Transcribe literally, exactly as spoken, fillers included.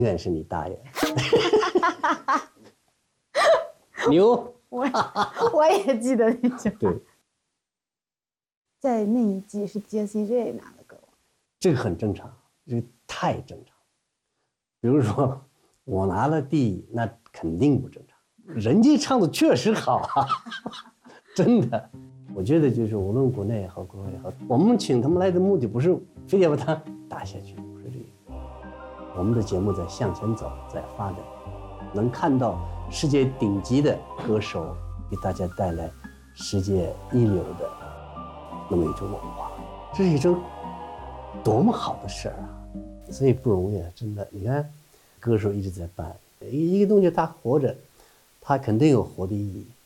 永远是你大爷。牛， 我我也记得那句话。 对， 在那一季是 Jessie J 拿的歌， 这个很正常，这个太正常。比如说我拿了第一，那肯定不正常，人家唱的确实好啊，真的。我觉得就是无论国内也好，国外也好，我们请他们来的目的不是非要把它打下去，不是这个。我们的节目在向前走，在发展，能看到世界顶级的歌手给大家带来世界一流的那么一种文化，这是一种多么好的事儿啊！所以不容易啊，真的。你看，歌手一直在办一一个东西，它活着，它肯定有活的意义。